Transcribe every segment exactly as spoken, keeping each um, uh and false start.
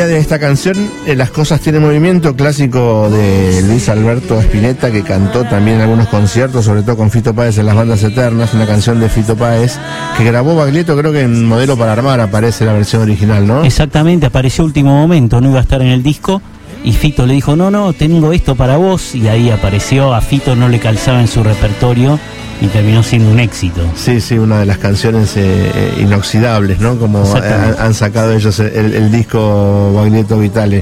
de esta canción, eh, Las cosas tienen movimiento, clásico de Luis Alberto Spinetta, que cantó también en algunos conciertos, sobre todo con Fito Páez en Las Bandas Eternas, una canción de Fito Páez, que grabó Baglietto, creo que en Modelo para Armar aparece la versión original, ¿no? Exactamente, apareció último momento, no iba a estar en el disco, y Fito le dijo, no, no, tengo esto para vos, y ahí apareció. A Fito no le calzaba en su repertorio, y terminó siendo un éxito. Sí, sí, una de las canciones eh, inoxidables, ¿no? Como han, han sacado ellos el, el disco Baglietto Vitale.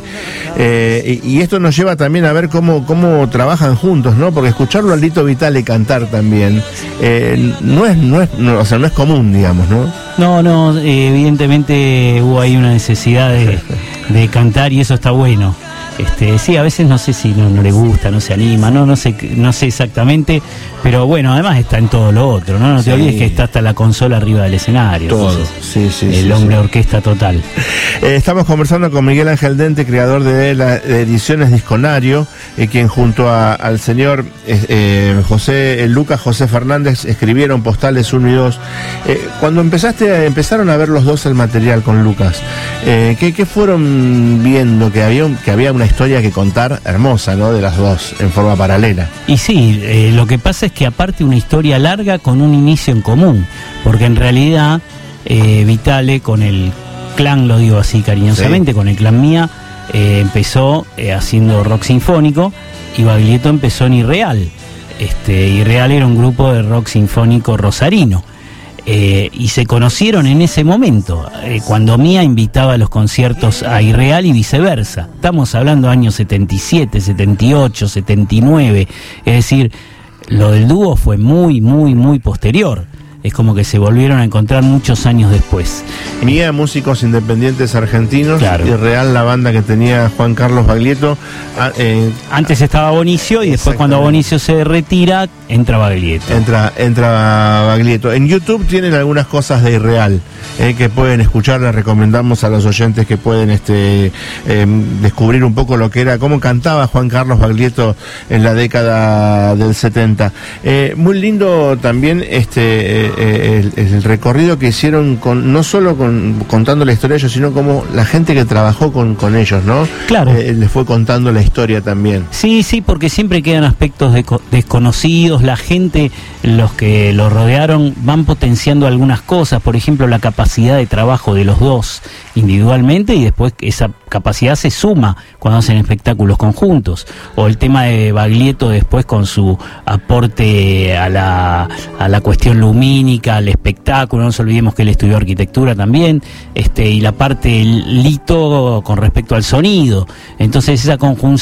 Eh, y, y esto nos lleva también a ver cómo, cómo trabajan juntos, ¿no? Porque escucharlo a Lito Vitale cantar también eh, no es, no es, no, o sea, no es común, digamos, ¿no? No, no, eh, evidentemente hubo ahí una necesidad de, de cantar, y eso está bueno. Este, sí, a veces no sé si no, no le gusta, no se anima, no, no sé, no sé exactamente, pero bueno, además está en todo lo otro, ¿no? No te sí. olvides que está hasta la consola arriba del escenario. Todo, entonces, sí, sí. El sí, hombre sí. orquesta total. Eh, estamos conversando con Miguel Ángel Dente, creador de las ediciones Disconario, eh, quien junto a, al señor eh, eh, José eh, Lucas José Fernández escribieron Postales uno y dos. Eh, cuando empezaste, empezaron a ver los dos el material con Lucas, eh, ¿qué, qué fueron viendo? Que había, que había una historia que contar hermosa, ¿no? De las dos en forma paralela. Y sí, eh, lo que pasa es que aparte una historia larga con un inicio en común, porque en realidad eh, Vitale con el clan, lo digo así cariñosamente, sí. con el clan Mía, eh, empezó eh, haciendo rock sinfónico, y Baglietto empezó en Irreal. Este, Irreal era un grupo de rock sinfónico rosarino. Eh, y se conocieron en ese momento, eh, cuando Mía invitaba a los conciertos a Irreal y viceversa. Estamos hablando de años setenta y siete, setenta y ocho, setenta y nueve, es decir, lo del dúo fue muy, muy, muy posterior. Es como que se volvieron a encontrar muchos años después. Mía, músicos independientes argentinos, claro. Irreal, la banda que tenía Juan Carlos Baglietto. Eh, Antes estaba Bonicio, y después cuando Bonicio se retira, entra Baglietto. Entra, entra Baglietto. En YouTube tienen algunas cosas de Irreal eh, que pueden escuchar. Les recomendamos a los oyentes que pueden este, eh, descubrir un poco lo que era, cómo cantaba Juan Carlos Baglietto en la década del setenta. Eh, muy lindo también este... Eh, El, el recorrido que hicieron con no solo con, contando la historia de ellos, sino como la gente que trabajó con, con ellos, ¿no? Claro. Eh, les fue contando la historia también. Sí, sí, porque siempre quedan aspectos de, desconocidos. La gente, los que los rodearon, van potenciando algunas cosas. Por ejemplo, la capacidad de trabajo de los dos individualmente, y después esa capacidad se suma cuando hacen espectáculos conjuntos. O el tema de Baglietto después con su aporte a la, a la cuestión lumínica, al espectáculo. No nos olvidemos que él estudió arquitectura también, este, y la parte Lito con respecto al sonido. Entonces esa conjunción